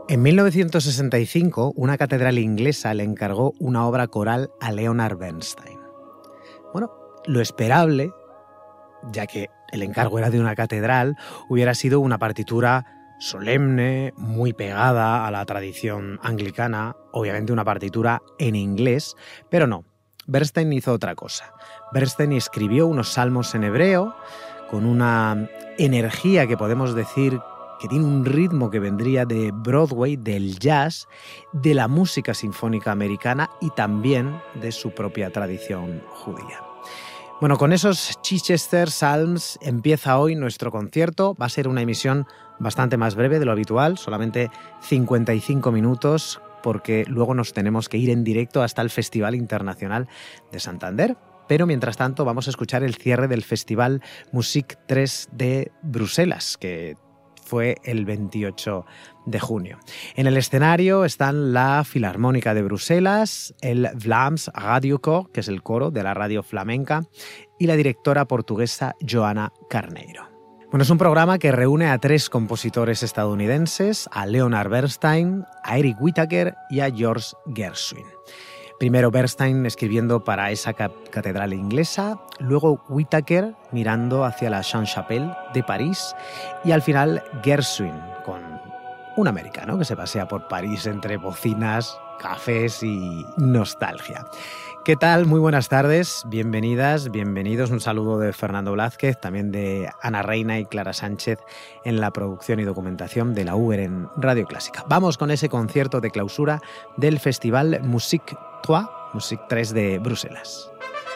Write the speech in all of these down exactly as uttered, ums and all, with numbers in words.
En mil novecientos sesenta y cinco, una catedral inglesa le encargó una obra coral a Leonard Bernstein. Bueno, lo esperable, ya que el encargo era de una catedral, hubiera sido una partitura solemne, muy pegada a la tradición anglicana, obviamente una partitura en inglés, pero no, Bernstein hizo otra cosa. Bernstein escribió unos salmos en hebreo con una energía que podemos decir que tiene un ritmo que vendría de Broadway, del jazz, de la música sinfónica americana y también de su propia tradición judía. Bueno, con esos Chichester Psalms empieza hoy nuestro concierto. Va a ser una emisión bastante más breve de lo habitual, solamente cincuenta y cinco minutos, porque luego nos tenemos que ir en directo hasta el Festival Internacional de Santander. Pero mientras tanto vamos a escuchar el cierre del Festival Musique tres de Bruselas, que fue el veintiocho de junio. En el escenario están la Filarmónica de Bruselas, el Vlaams Radiokoor, que es el coro de la radio flamenca, y la directora portuguesa Joana Carneiro. Bueno, es un programa que reúne a tres compositores estadounidenses, a Leonard Bernstein, a Eric Whitacre y a George Gershwin. Primero Bernstein escribiendo para esa catedral inglesa, luego Whitacre mirando hacia la Sainte-Chapelle de París y al final Gershwin con un americano que se pasea por París entre bocinas, cafés y nostalgia. ¿Qué tal? Muy buenas tardes, bienvenidas, bienvenidos. Un saludo de Fernando Blázquez, también de Ana Reina y Clara Sánchez en la producción y documentación de la U R en Radio Clásica. Vamos con ese concierto de clausura del Festival Musique tres, Musique tres de Bruselas.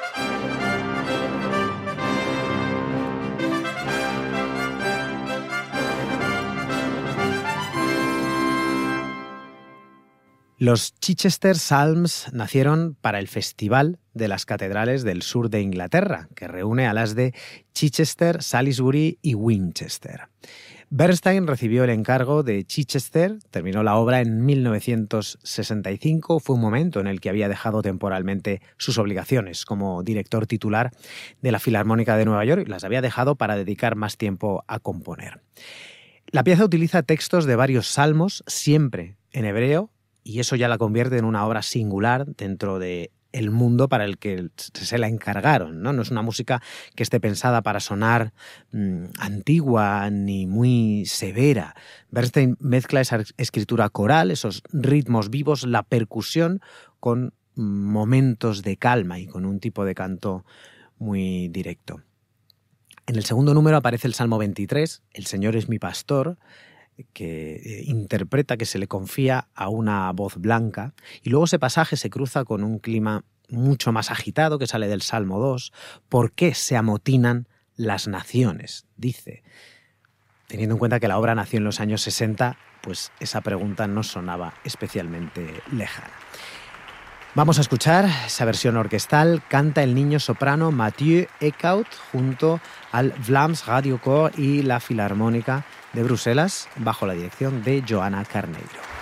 Los Chichester Psalms nacieron para el Festival de las Catedrales del Sur de Inglaterra, que reúne a las de Chichester, Salisbury y Winchester. Bernstein recibió el encargo de Chichester, terminó la obra en mil novecientos sesenta y cinco, fue un momento en el que había dejado temporalmente sus obligaciones como director titular de la Filarmónica de Nueva York y las había dejado para dedicar más tiempo a componer. La pieza utiliza textos de varios salmos, siempre en hebreo, y eso ya la convierte en una obra singular dentro de el mundo para el que se la encargaron, ¿no? No es una música que esté pensada para sonar mmm, antigua ni muy severa. Bernstein mezcla esa escritura coral, esos ritmos vivos, la percusión, con momentos de calma y con un tipo de canto muy directo. En el segundo número aparece el Salmo veintitrés, El Señor es mi pastor, que interpreta que se le confía a una voz blanca, y luego ese pasaje se cruza con un clima mucho más agitado que sale del Salmo dos. ¿Por qué se amotinan las naciones?, dice. Teniendo en cuenta que la obra nació en los años sesenta, pues esa pregunta no sonaba especialmente lejana. Vamos a escuchar esa versión orquestal. Canta el niño soprano Mathieu Eckhout junto al Vlaams Radiokoor y la Filarmónica de Bruselas bajo la dirección de Joana Carneiro.